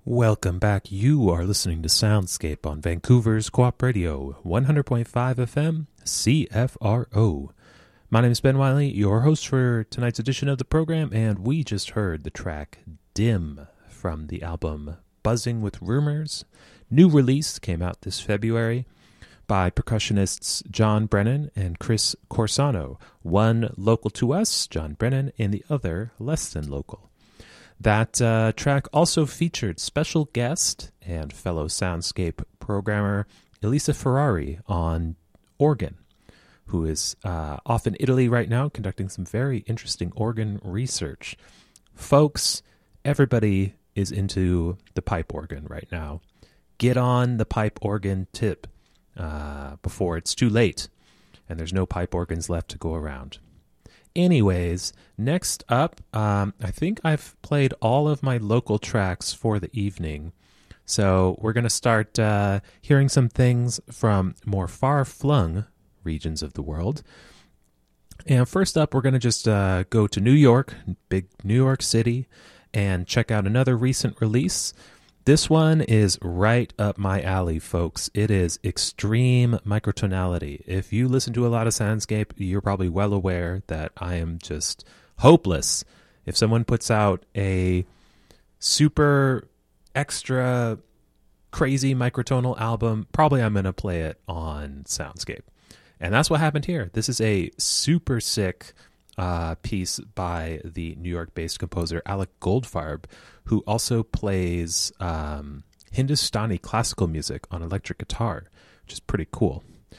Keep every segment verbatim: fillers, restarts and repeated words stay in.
Welcome back. You are listening to Soundscape on Vancouver's Co-op Radio, one hundred point five F M, C F R O. My name is Ben Wiley, your host for tonight's edition of the program, and we just heard the track Dim from the album Buzzing with Rumors. New release came out this February by percussionists John Brennan and Chris Corsano, one local to us, John Brennan, and the other less than local. That uh, track also featured special guest and fellow Soundscape programmer Elisa Ferrari on organ, who is uh, off in Italy right now conducting some very interesting organ research. Folks, everybody is into the pipe organ right now. Get on the pipe organ tip uh, before it's too late and there's no pipe organs left to go around. Anyways, next up, um, I think I've played all of my local tracks for the evening. So we're going to start uh, hearing some things from more far-flung regions of the world. And first up, we're going to just uh, go to New York, big New York City, and check out another recent release. This one is right up my alley, folks. It is extreme microtonality. If you listen to a lot of Soundscape, you're probably well aware that I am just hopeless. If someone puts out a super extra crazy microtonal album, probably I'm going to play it on Soundscape. And that's what happened here. This is a super sick uh, piece by the New York-based composer Alec Goldfarb, who also plays um, Hindustani classical music on electric guitar, which is pretty cool.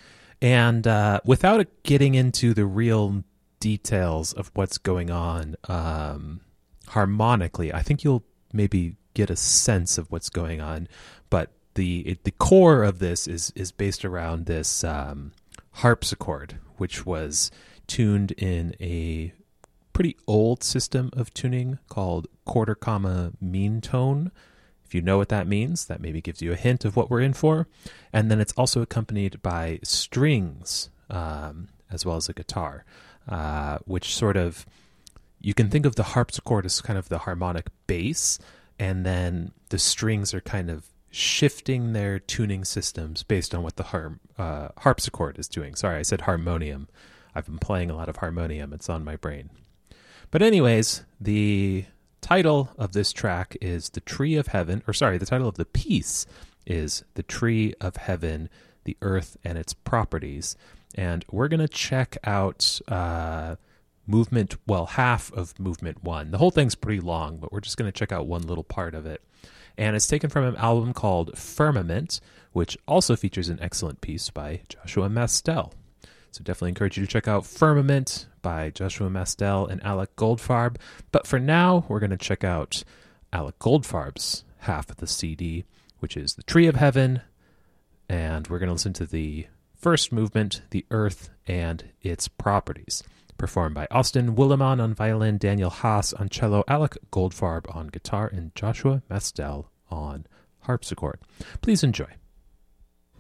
And uh, without getting into the real details of what's going on um, harmonically, I think you'll maybe get a sense of what's going on. But the it, the core of this is is based around this um, harpsichord, which was tuned in a pretty old system of tuning called quarter comma mean tone. If you know what that means, that maybe gives you a hint of what we're in for. And then it's also accompanied by strings um, as well as a guitar, uh, which sort of, you can think of the harpsichord as kind of the harmonic bass, and then the strings are kind of shifting their tuning systems based on what the har- uh, harpsichord is doing. Sorry, I said harmonium. I've been playing a lot of harmonium. It's on my brain. But anyways, the title of this track is The Tree of Heaven, or sorry, the title of the piece is The Tree of Heaven, the Earth and Its Properties. And we're going to check out uh, movement, well, half of movement one. The whole thing's pretty long, but we're just going to check out one little part of it. And it's taken from an album called Firmament, which also features an excellent piece by Joshua Mastel. So definitely encourage you to check out Firmament by Joshua Mastel and Alec Goldfarb. But for now, we're going to check out Alec Goldfarb's half of the C D, which is The Tree of Heaven. And we're going to listen to the first movement, The Earth and Its Properties, performed by Austin Willeman on violin, Daniel Haas on cello, Alec Goldfarb on guitar, and Joshua Mastel on harpsichord. Please enjoy.